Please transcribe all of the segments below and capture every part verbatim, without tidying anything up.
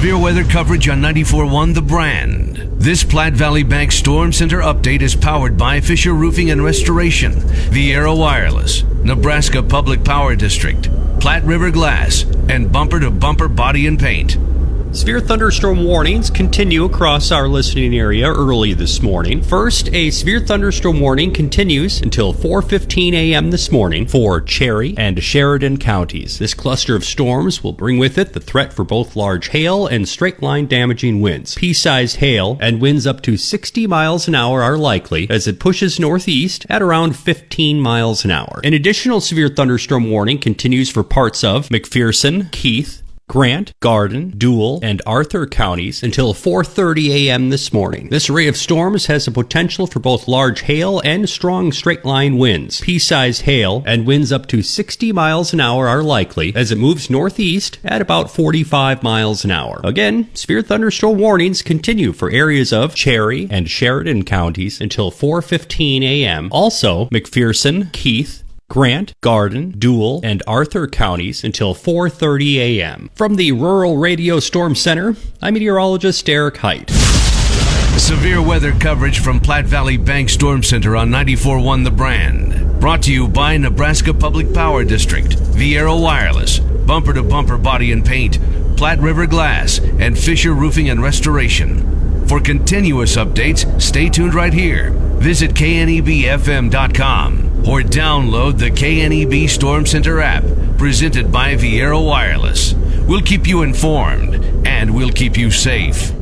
Severe weather coverage on ninety-four point one The Brand. This Platte Valley Bank Storm Center update is powered by Fisher Roofing and Restoration, Viera Wireless, Nebraska Public Power District, Platte River Glass, and Bumper to Bumper Body and Paint. Severe thunderstorm warnings continue across our listening area early this morning. First, a severe thunderstorm warning continues until four fifteen a.m. this morning for Cherry and Sheridan counties. This cluster of storms will bring with it the threat for both large hail and straight-line damaging winds. Pea-sized hail and winds up to sixty miles an hour are likely as it pushes northeast at around fifteen miles an hour. An additional severe thunderstorm warning continues for parts of McPherson, Keith, Grant, Garden, Dual, and Arthur counties until four thirty a.m. this morning. This array of storms has the potential for both large hail and strong straight-line winds. Pea-sized hail and winds up to sixty miles an hour are likely as it moves northeast at about forty-five miles an hour. Again, severe thunderstorm warnings continue for areas of Cherry and Sheridan counties until four fifteen a.m. Also, McPherson, Keith, Grant, Garden, Dual, and Arthur counties until four thirty a.m. From the Rural Radio Storm Center, I'm meteorologist Eric Height. Severe weather coverage from Platte Valley Bank Storm Center on ninety-four point one The Brand. Brought to you by Nebraska Public Power District, Viera Wireless, Bumper to Bumper Body and Paint, Platte River Glass, and Fisher Roofing and Restoration. For continuous updates, stay tuned right here. Visit K N E B F M dot com or download the K N E B Storm Center app presented by Viera Wireless. We'll keep you informed and we'll keep you safe.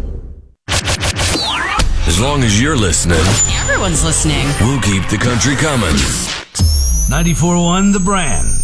As long as you're listening, everyone's listening. We'll keep the country coming. ninety-four point one The Brand.